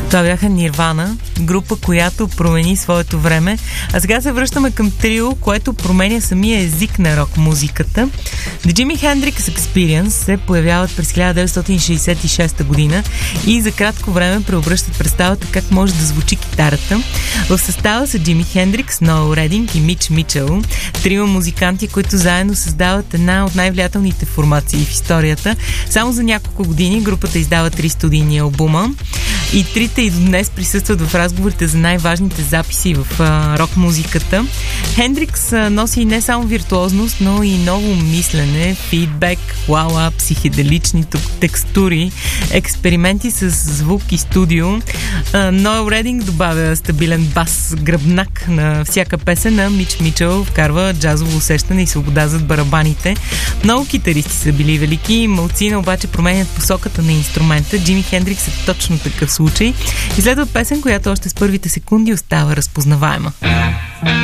Това бяха Нирвана, група, която промени своето време. А сега се връщаме към трио, което променя самия език на рок-музиката. The Jimi Hendrix Experience се появяват през 1966 година и за кратко време преобръщат представата как може да звучи китарата. В състава са Джими Хендрикс, Ноел Рединг и Мич Мичел. Трима музиканти, които заедно създават една от най-влиятелните формации в историята. Само за няколко години групата издава 3 студийни албума и трите и до днес присъстват в разговорите за най-важните записи в рок-музиката. Хендрикс носи не само виртуозност, но и ново мислене, фидбек, вуала, психоделични текстури, експерименти с звук и студио. Ноел Рединг добавя стабилен бас, гръбнак на всяка песен, а Мич Мичел вкарва джазово усещане и свобода зад барабаните. Много китаристи са били велики, малцина обаче променят посоката на инструмента. Джими Хендрикс е точно такъв случай. И следва песен, която още с първите секунди остава разпознаваема.